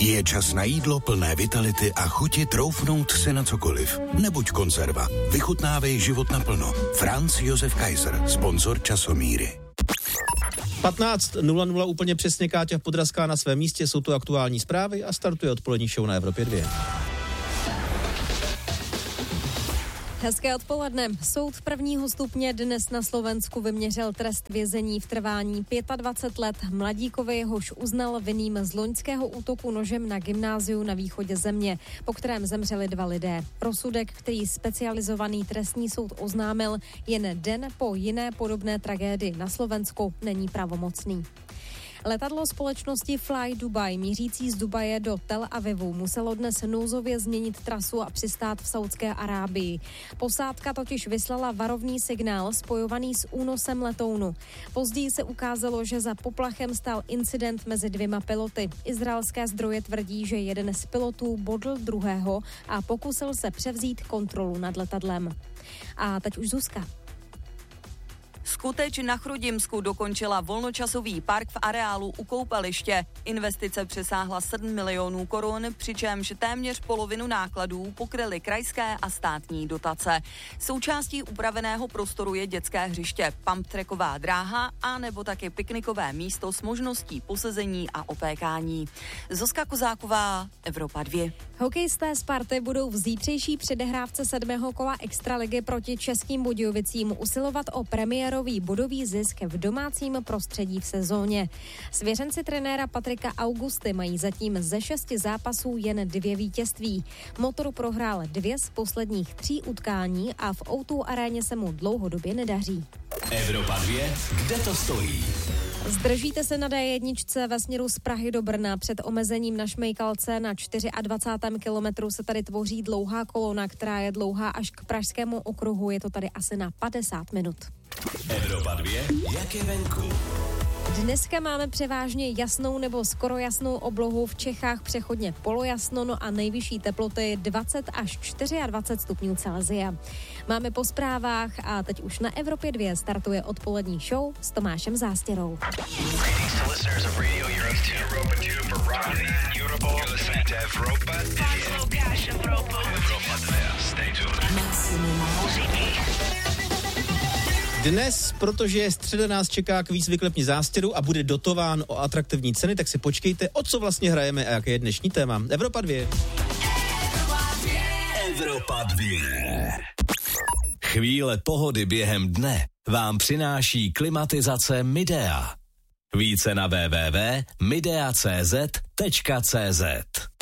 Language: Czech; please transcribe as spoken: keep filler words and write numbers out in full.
Je čas na jídlo plné vitality a chuti troufnout si na cokoliv. Nebuď konzerva. Vychutnávej život naplno. Franz Josef Kaiser, sponzor Časomíry. patnáct nula nula úplně přesně, Káťa Podrazská na svém místě, jsou to aktuální zprávy a startuje odpolední show na Evropě dva. Hezké odpoledne. Soud prvního stupně dnes na Slovensku vyměřil trest vězení v trvání dvacet pět let mladíkovi, jehož uznal vinným z loňského útoku nožem na gymnáziu na východě země, po kterém zemřeli dva lidé. Rozsudek, který specializovaný trestní soud oznámil jen den po jiné podobné tragédii na Slovensku, není pravomocný. Letadlo společnosti Fly Dubai mířící z Dubaje do Tel Avivu muselo dnes nouzově změnit trasu a přistát v Saudské Arábii. Posádka totiž vyslala varovný signál spojovaný s únosem letounu. Později se ukázalo, že za poplachem stál incident mezi dvěma piloty. Izraelské zdroje tvrdí, že jeden z pilotů bodl druhého a pokusil se převzít kontrolu nad letadlem. A teď už Zuzka. Skuteč na Chrudimsku dokončila volnočasový park v areálu u koupaliště. Investice přesáhla sedm milionů korun, přičemž téměř polovinu nákladů pokryly krajské a státní dotace. Součástí upraveného prostoru je dětské hřiště, pumptracková dráha a nebo taky piknikové místo s možností posezení a opékání. Zuzka Kozáková, Evropa dva. Hokejisté Sparty budou v zítřejší předehrávce sedmého kola extraligy proti Českým Budějovicím usilovat o premiérový bodový zisk v domácím prostředí v sezóně. Svěřenci trenéra Patrika Augusty mají zatím ze šesti zápasů jen dvě vítězství. Motor prohrál dvě z posledních tří utkání a v ó dva aréně se mu dlouhodobě nedaří. Evropa dva, kde to stojí? Zdržíte se na dé jedna ve směru z Prahy do Brna. Před omezením na Šmejkalce na dvacátém čtvrtém kilometru se tady tvoří dlouhá kolona, která je dlouhá až k Pražskému okruhu. Je to tady asi na padesát minut. Evropa dva, jak je venku? Dneska máme převážně jasnou nebo skoro jasnou oblohu, v Čechách přechodně polojasno, no a nejvyšší teploty dvacet až dvacet čtyři stupňů Celsia. Máme po zprávách a teď už na Evropě dva startuje odpolední show s Tomášem Zástěrou. Dnes, protože je středa, nás čeká kvíz Vyklepni Zástěru a bude dotován o atraktivní ceny, tak si počkejte, o co vlastně hrajeme a jaké je dnešní téma. Evropa dva. Evropa dva. Chvíle pohody během dne vám přináší klimatizace Midea. Více na w w w tečka midea tečka cz tečka cz.